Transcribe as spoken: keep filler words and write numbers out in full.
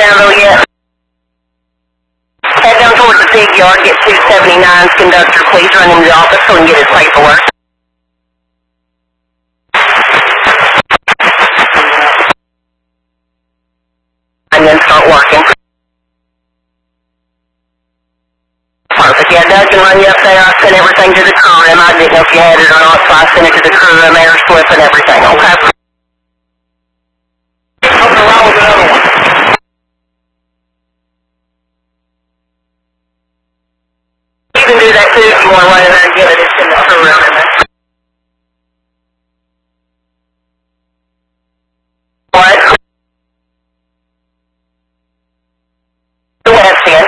Danville yet? Head down towards the pig yard, get two seventy-nine's conductor, please run into the office so we can get his paperwork. And then start working. Perfect. Yeah, Doug can run you up there. I sent everything to the crew room. I didn't know if you had it or not, so I sent it to the crew room, air slip and everything, okay? Something wrong with another one. You can do that too if you want to run in there and get it. It's in the crew room in there.